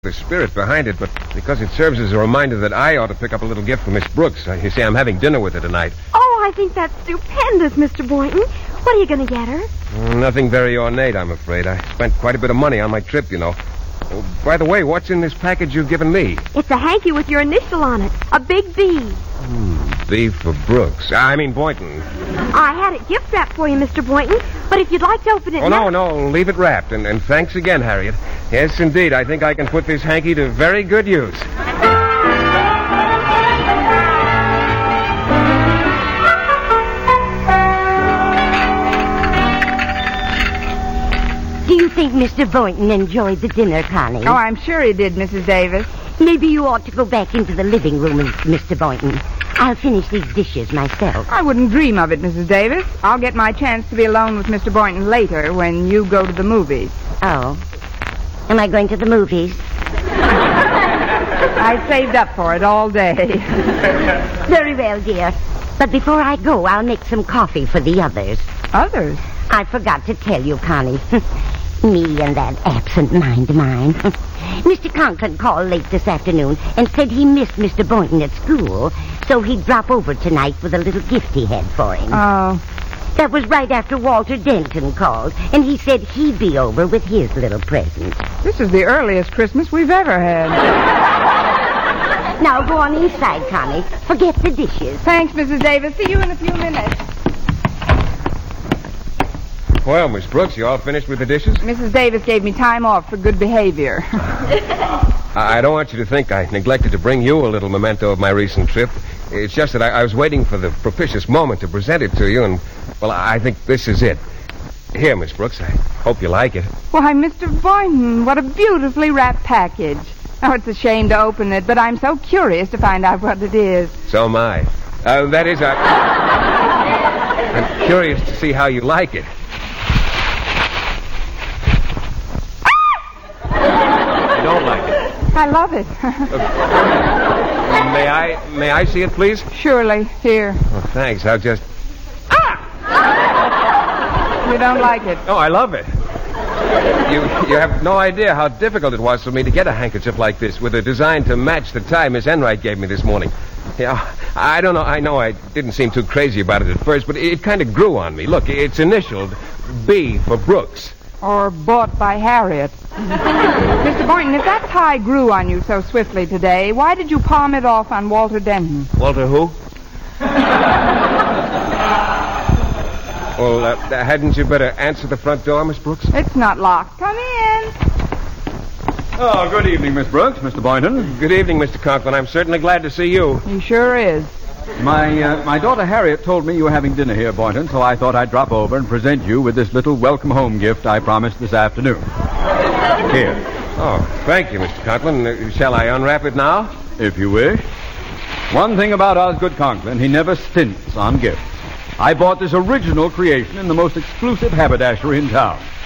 the spirit behind it, but because it serves as a reminder that I ought to pick up a little gift for Miss Brooks. You see, I'm having dinner with her tonight. Oh, I think that's stupendous, Mr. Boynton. What are you going to get her? Nothing very ornate, I'm afraid. I spent quite a bit of money on my trip, you know. Oh, by the way, what's in this package you've given me? It's a hanky with your initial on it. A big B. B for Brooks. I mean Boynton. I had it gift wrapped for you, Mr. Boynton. But if you'd like to open it Oh, now... no, leave it wrapped. And thanks again, Harriet. Yes, indeed, I think I can put this hanky to very good use. Do you think Mr. Boynton enjoyed the dinner, Connie? Oh, I'm sure he did, Mrs. Davis. Maybe you ought to go back into the living room, Mr. Boynton. I'll finish these dishes myself. I wouldn't dream of it, Mrs. Davis. I'll get my chance to be alone with Mr. Boynton later when you go to the movies. Oh. Am I going to the movies? I saved up for it all day. Very well, dear. But before I go, I'll make some coffee for the others. Others? I forgot to tell you, Connie. Me and that absent mind of mine. Mr. Conklin called late this afternoon and said he missed Mr. Boynton at school, so he'd drop over tonight with a little gift he had for him. Oh. That was right after Walter Denton called, and he said he'd be over with his little present. This is the earliest Christmas we've ever had. Now go on inside, Connie. Forget the dishes. Thanks, Mrs. Davis. See you in a few minutes. Well, Miss Brooks, you all finished with the dishes? Mrs. Davis gave me time off for good behavior. I don't want you to think I neglected to bring you a little memento of my recent trip. It's just that I was waiting for the propitious moment to present it to you, and, well, I think this is it. Here, Miss Brooks, I hope you like it. Why, Mr. Boynton, what a beautifully wrapped package. Oh, it's a shame to open it, but I'm so curious to find out what it is. So am I. That is, I'm curious to see how you like it. I don't like it. I love it. May I see it, please? Surely. Here. Oh, thanks. I'll just... You don't like it? Oh, I love it. You have no idea how difficult it was for me to get a handkerchief like this with a design to match the tie Miss Enright gave me this morning. Yeah, I don't know. I know I didn't seem too crazy about it at first, but it kind of grew on me. Look, it's initialed B for Brooks. Or bought by Harriet. Mr. Boynton, if that tie grew on you so swiftly today, why did you palm it off on Walter Denton? Walter who? Well, hadn't you better answer the front door, Miss Brooks? It's not locked. Come in. Oh, good evening, Miss Brooks, Mr. Boynton. Good evening, Mr. Conklin. I'm certainly glad to see you. He sure is. My daughter Harriet told me you were having dinner here, Boynton, so I thought I'd drop over and present you with this little welcome home gift I promised this afternoon. Here. Oh, thank you, Mr. Conklin. Shall I unwrap it now? If you wish. One thing about Osgood Conklin, he never stints on gifts. I bought this original creation in the most exclusive haberdashery in town.